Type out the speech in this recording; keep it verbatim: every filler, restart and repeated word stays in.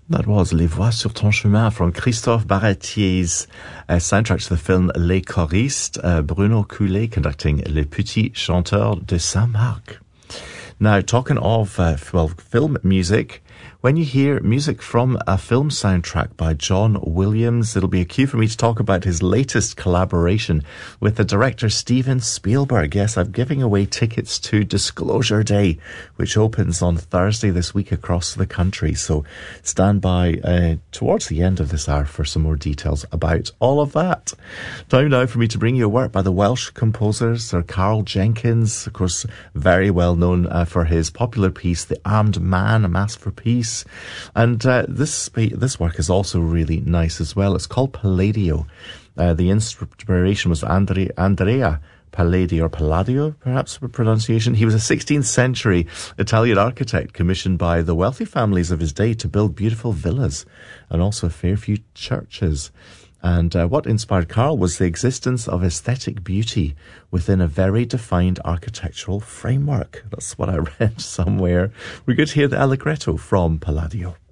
That was Les Voix sur ton chemin from Christophe Barretier's uh, soundtrack to the film Les Choristes, uh, Bruno Coulet conducting Les Petits Chanteurs de Saint-Marc. Now, talking of, uh, well, film music, when you hear music from a film soundtrack by John Williams, it'll be a cue for me to talk about his latest collaboration with the director Steven Spielberg. Yes, I'm giving away tickets to Disclosure Day, which opens on Thursday this week across the country. So stand by uh, towards the end of this hour for some more details about all of that. Time now for me to bring you a work by the Welsh composer Sir Carl Jenkins, of course, very well known uh, for his popular piece, The Armed Man, A Mass for Peace. And uh, this this work is also really nice as well. It's called Palladio. Uh, the inspiration was Andre, Andrea Palladio, or Palladio, perhaps for pronunciation. He was a sixteenth century Italian architect commissioned by the wealthy families of his day to build beautiful villas and also a fair few churches. And uh, what inspired Carl was the existence of aesthetic beauty within a very defined architectural framework. That's what I read somewhere. We're going to hear the Allegretto from Palladio.